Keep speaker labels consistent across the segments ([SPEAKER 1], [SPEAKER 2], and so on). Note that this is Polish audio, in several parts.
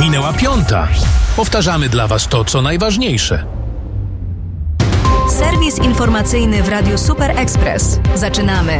[SPEAKER 1] Minęła 5:00. Powtarzamy dla Was to, co najważniejsze.
[SPEAKER 2] Serwis informacyjny w Radiu Super Express. Zaczynamy.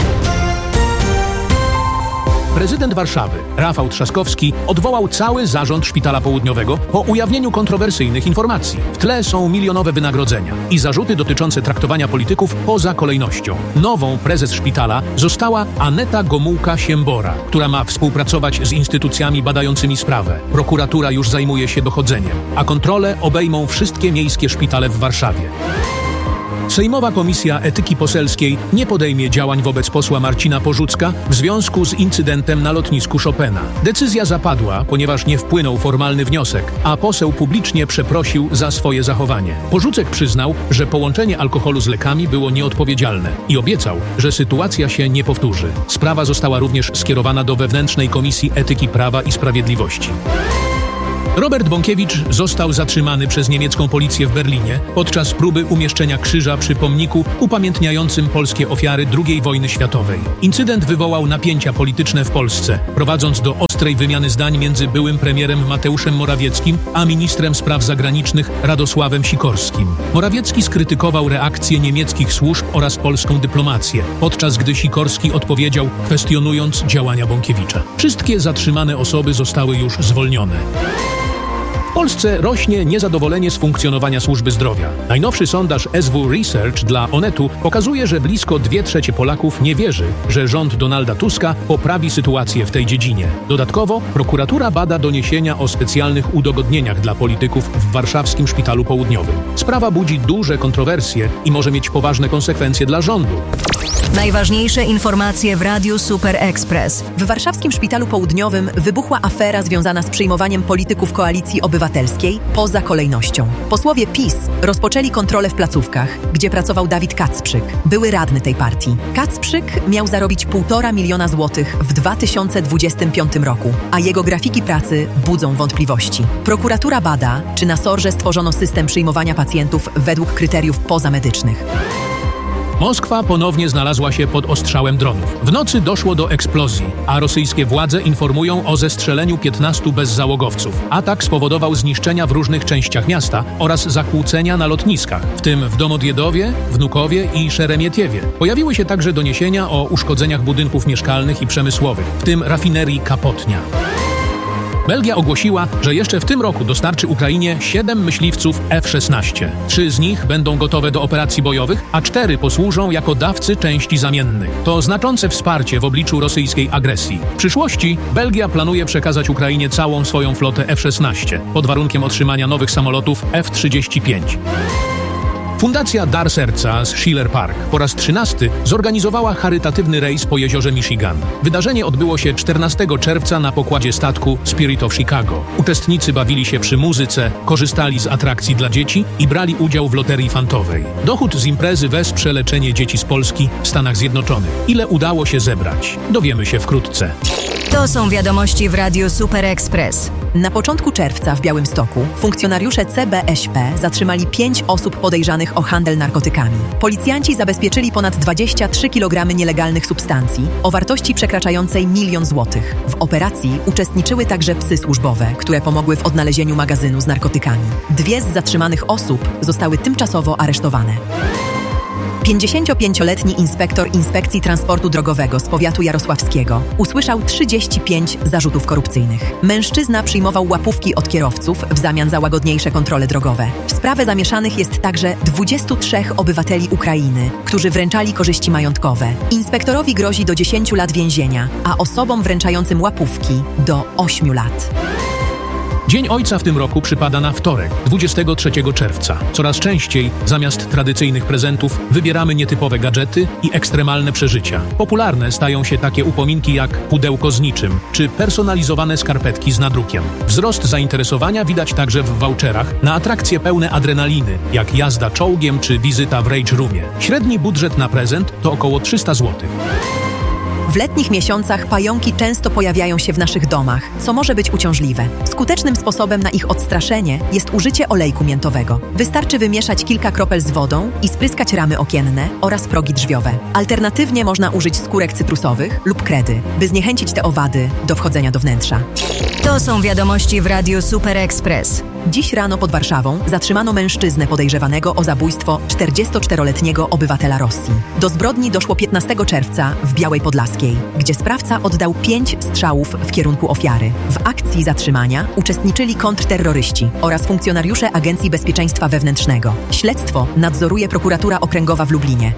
[SPEAKER 1] Prezydent Warszawy, Rafał Trzaskowski, odwołał cały zarząd Szpitala Południowego po ujawnieniu kontrowersyjnych informacji. W tle są milionowe wynagrodzenia i zarzuty dotyczące traktowania polityków poza kolejnością. Nową prezes szpitala została Aneta Gomułka-Siembora, która ma współpracować z instytucjami badającymi sprawę. Prokuratura już zajmuje się dochodzeniem, a kontrole obejmą wszystkie miejskie szpitale w Warszawie. Sejmowa Komisja Etyki Poselskiej nie podejmie działań wobec posła Marcina Porzucka w związku z incydentem na lotnisku Chopina. Decyzja zapadła, ponieważ nie wpłynął formalny wniosek, a poseł publicznie przeprosił za swoje zachowanie. Porzucek przyznał, że połączenie alkoholu z lekami było nieodpowiedzialne i obiecał, że sytuacja się nie powtórzy. Sprawa została również skierowana do wewnętrznej Komisji Etyki Prawa i Sprawiedliwości. Robert Bąkiewicz został zatrzymany przez niemiecką policję w Berlinie podczas próby umieszczenia krzyża przy pomniku upamiętniającym polskie ofiary II wojny światowej. Incydent wywołał napięcia polityczne w Polsce, prowadząc do ostrej wymiany zdań między byłym premierem Mateuszem Morawieckim a ministrem spraw zagranicznych Radosławem Sikorskim. Morawiecki skrytykował reakcję niemieckich służb oraz polską dyplomację, podczas gdy Sikorski odpowiedział, kwestionując działania Bąkiewicza. Wszystkie zatrzymane osoby zostały już zwolnione. W Polsce rośnie niezadowolenie z funkcjonowania służby zdrowia. Najnowszy sondaż SW Research dla Onetu pokazuje, że blisko 2/3 Polaków nie wierzy, że rząd Donalda Tuska poprawi sytuację w tej dziedzinie. Dodatkowo prokuratura bada doniesienia o specjalnych udogodnieniach dla polityków w warszawskim Szpitalu Południowym. Sprawa budzi duże kontrowersje i może mieć poważne konsekwencje dla rządu.
[SPEAKER 2] Najważniejsze informacje w Radiu Super Express.
[SPEAKER 3] W warszawskim Szpitalu Południowym wybuchła afera związana z przyjmowaniem polityków Koalicji Obywatelskiej poza kolejnością. Posłowie PiS rozpoczęli kontrolę w placówkach, gdzie pracował Dawid Kacprzyk, były radny tej partii. Kacprzyk miał zarobić 1,5 miliona złotych w 2025 roku, a jego grafiki pracy budzą wątpliwości. Prokuratura bada, czy na SOR-ze stworzono system przyjmowania pacjentów według kryteriów pozamedycznych.
[SPEAKER 1] Moskwa ponownie znalazła się pod ostrzałem dronów. W nocy doszło do eksplozji, a rosyjskie władze informują o zestrzeleniu 15 bezzałogowców. Atak spowodował zniszczenia w różnych częściach miasta oraz zakłócenia na lotniskach, w tym w Domodjedowie, Wnukowie i Szeremietiewie. Pojawiły się także doniesienia o uszkodzeniach budynków mieszkalnych i przemysłowych, w tym rafinerii Kapotnia. Belgia ogłosiła, że jeszcze w tym roku dostarczy Ukrainie 7 myśliwców F-16. 3 z nich będą gotowe do operacji bojowych, a 4 posłużą jako dawcy części zamiennych. To znaczące wsparcie w obliczu rosyjskiej agresji. W przyszłości Belgia planuje przekazać Ukrainie całą swoją flotę F-16, pod warunkiem otrzymania nowych samolotów F-35. Fundacja Dar Serca z Schiller Park po raz 13 zorganizowała charytatywny rejs po jeziorze Michigan. Wydarzenie odbyło się 14 czerwca na pokładzie statku Spirit of Chicago. Uczestnicy bawili się przy muzyce, korzystali z atrakcji dla dzieci i brali udział w loterii fantowej. Dochód z imprezy wesprze leczenie dzieci z Polski w Stanach Zjednoczonych. Ile udało się zebrać? Dowiemy się wkrótce.
[SPEAKER 2] To są wiadomości w Radiu Super Express.
[SPEAKER 3] Na początku czerwca w Białymstoku funkcjonariusze CBŚP zatrzymali 5 osób podejrzanych o handel narkotykami. Policjanci zabezpieczyli ponad 23 kg nielegalnych substancji o wartości przekraczającej 1 000 000 złotych. W operacji uczestniczyły także psy służbowe, które pomogły w odnalezieniu magazynu z narkotykami. 2 z zatrzymanych osób zostały tymczasowo aresztowane. 55-letni inspektor Inspekcji Transportu Drogowego z powiatu jarosławskiego usłyszał 35 zarzutów korupcyjnych. Mężczyzna przyjmował łapówki od kierowców w zamian za łagodniejsze kontrole drogowe. W sprawę zamieszanych jest także 23 obywateli Ukrainy, którzy wręczali korzyści majątkowe. Inspektorowi grozi do 10 lat więzienia, a osobom wręczającym łapówki do 8 lat.
[SPEAKER 1] Dzień Ojca w tym roku przypada na wtorek, 23 czerwca. Coraz częściej zamiast tradycyjnych prezentów wybieramy nietypowe gadżety i ekstremalne przeżycia. Popularne stają się takie upominki jak pudełko z niczym, czy personalizowane skarpetki z nadrukiem. Wzrost zainteresowania widać także w voucherach na atrakcje pełne adrenaliny, jak jazda czołgiem czy wizyta w Rage Roomie. Średni budżet na prezent to około 300 zł.
[SPEAKER 3] W letnich miesiącach pająki często pojawiają się w naszych domach, co może być uciążliwe. Skutecznym sposobem na ich odstraszenie jest użycie olejku miętowego. Wystarczy wymieszać kilka kropel z wodą i spryskać ramy okienne oraz progi drzwiowe. Alternatywnie można użyć skórek cytrusowych lub kredy, by zniechęcić te owady do wchodzenia do wnętrza.
[SPEAKER 2] To są wiadomości w Radiu Super Express.
[SPEAKER 3] Dziś rano pod Warszawą zatrzymano mężczyznę podejrzewanego o zabójstwo 44-letniego obywatela Rosji. Do zbrodni doszło 15 czerwca w Białej Podlaskiej, gdzie sprawca oddał 5 strzałów w kierunku ofiary. W akcji zatrzymania uczestniczyli kontrterroryści oraz funkcjonariusze Agencji Bezpieczeństwa Wewnętrznego. Śledztwo nadzoruje Prokuratura Okręgowa w Lublinie.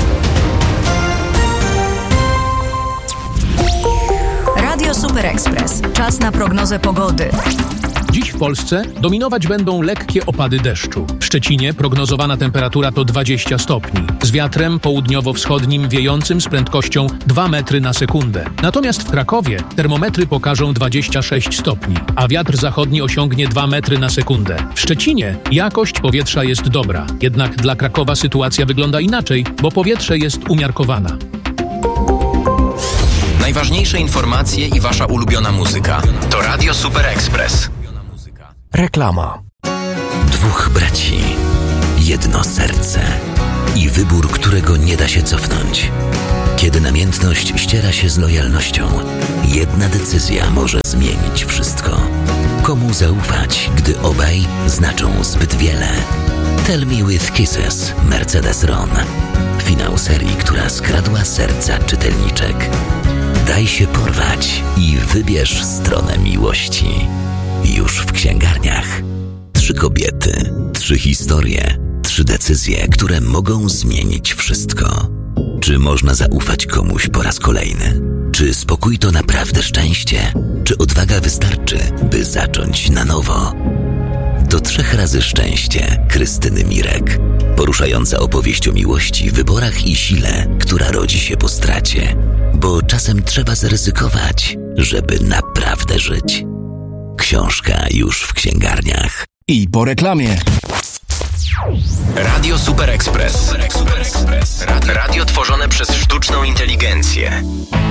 [SPEAKER 2] Radio Super Express. Czas na prognozę pogody.
[SPEAKER 1] Dziś w Polsce dominować będą lekkie opady deszczu. W Szczecinie prognozowana temperatura to 20 stopni, z wiatrem południowo-wschodnim wiejącym z prędkością 2 metry na sekundę. Natomiast w Krakowie termometry pokażą 26 stopni, a wiatr zachodni osiągnie 2 metry na sekundę. W Szczecinie jakość powietrza jest dobra, jednak dla Krakowa sytuacja wygląda inaczej, bo powietrze jest umiarkowana.
[SPEAKER 4] Najważniejsze informacje i wasza ulubiona muzyka. To Radio Super Express.
[SPEAKER 5] Reklama. 2 braci, jedno serce i wybór, którego nie da się cofnąć. Kiedy namiętność ściera się z lojalnością, jedna decyzja może zmienić wszystko. Komu zaufać, gdy obaj znaczą zbyt wiele? Tell Me With Kisses, Mercedes Ron. Finał serii, która skradła serca czytelniczek. Daj się porwać i wybierz stronę miłości. Już w księgarniach. 3 kobiety, 3 historie, 3 decyzje, które mogą zmienić wszystko. Czy można zaufać komuś po raz kolejny? Czy spokój to naprawdę szczęście? Czy odwaga wystarczy, by zacząć na nowo? To 3 razy szczęście Krystyny Mirek. Poruszająca opowieść o miłości, wyborach i sile, która rodzi się po stracie. Bo czasem trzeba zaryzykować, żeby naprawdę żyć. Książka już w księgarniach.
[SPEAKER 6] I po reklamie.
[SPEAKER 4] Radio Super Express. Radio tworzone przez sztuczną inteligencję.